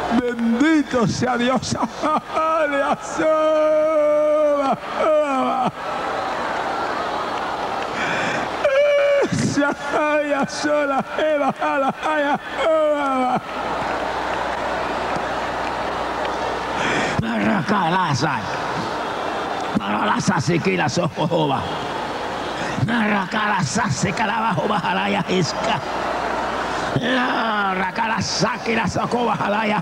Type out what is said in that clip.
Bendito sea Dios. Maracalasa. Paralasa se que la sojoba. Maracalasa se calabajo bajalaya isca. La racalasa que la socoba jalaya.